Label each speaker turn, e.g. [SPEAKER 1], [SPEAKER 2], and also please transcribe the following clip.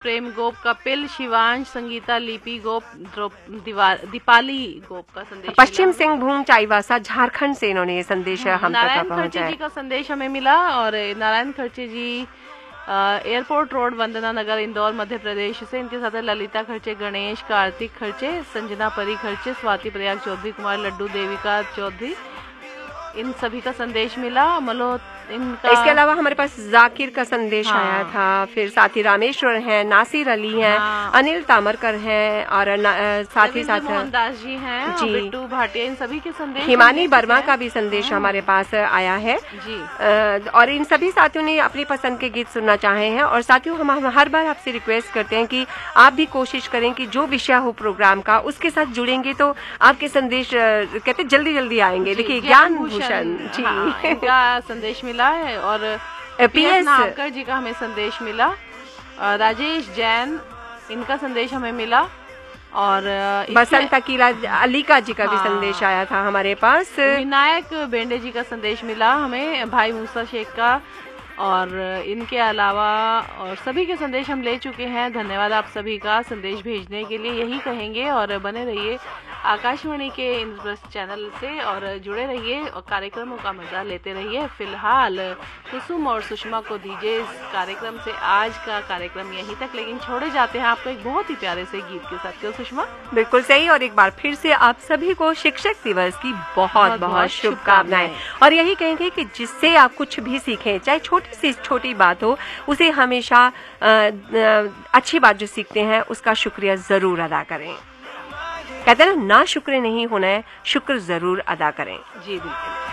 [SPEAKER 1] प्रेम गोप, कपिल, शिवांश, संगीता, लिपि गोप, दीपाली गोप का संदेश।
[SPEAKER 2] पश्चिम सिंहभूम चाईबासा झारखंड से इन्होंने ये संदेश हम तक पहुंचाया।
[SPEAKER 1] नारायण खर्चे जी का संदेश हमें मिला और नारायण खर्चे जी एयरपोर्ट रोड, वंदना नगर, इंदौर, मध्य प्रदेश से। इनके साथ ललिता खर्चे, गणेश, कार्तिक खर्चे, संजना परी खर्चे, स्वाति प्रयाग चौधरी, कुमार लड्डू, देविका चौधरी, इन सभी का संदेश मिला। इनका
[SPEAKER 2] इसके अलावा हमारे पास जाकिर का संदेश आया था, फिर साथ ही रामेश्वर हैं, नासिर अली हैं, अनिल तामरकर हैं और साथ ही साथ
[SPEAKER 1] मोहनदास जी हैं,
[SPEAKER 2] जी,
[SPEAKER 1] बिट्टू भाटिया, इन सभी के संदेश।
[SPEAKER 2] हिमानी वर्मा का भी संदेश हमारे पास आया है
[SPEAKER 1] जी।
[SPEAKER 2] और इन सभी साथियों ने अपनी पसंद के गीत सुनना चाहे हैं। और साथियों, हम हर बार आपसे रिक्वेस्ट करते हैं कि आप भी कोशिश करें कि जो विषय हो प्रोग्राम का उसके साथ जुड़ेंगे तो आपके संदेश कहते जल्दी जल्दी आएंगे। देखिए, ज्ञान भूषण जी
[SPEAKER 1] इनका संदेश मिला है और PS नागकर जी का हमें संदेश मिला। राजेश जैन, इनका संदेश हमें मिला और
[SPEAKER 2] बसंत अलीका जी का भी संदेश आया था हमारे पास।
[SPEAKER 1] विनायक बेंडे जी का संदेश मिला हमें, भाई मूसा शेख का, और इनके अलावा और सभी के संदेश हम ले चुके हैं। धन्यवाद आप सभी का संदेश भेजने के लिए। यही कहेंगे और बने रहिए आकाशवाणी के इंद्रप्रस्थ चैनल से और जुड़े रहिए और कार्यक्रमों का मजा लेते रहिए। फिलहाल कुसुम और सुषमा को दीजिए इस कार्यक्रम से आज का कार्यक्रम यहीं तक, लेकिन छोड़े जाते हैं आपको एक बहुत ही प्यारे से गीत के साथ। क्यों सुषमा?
[SPEAKER 2] बिल्कुल सही। और एक बार फिर से आप सभी को शिक्षक दिवस की बहुत बहुत शुभकामनाएं। और यही कहेंगे कि जिससे आप कुछ भी सीखें, चाहे छोटी से छोटी बात हो, उसे हमेशा अच्छी बात जो सीखते हैं उसका शुक्रिया जरूर अदा करें। कहते हैं ना शुक्र नहीं होना है, शुक्र जरूर अदा करें।
[SPEAKER 1] जी बिल्कुल।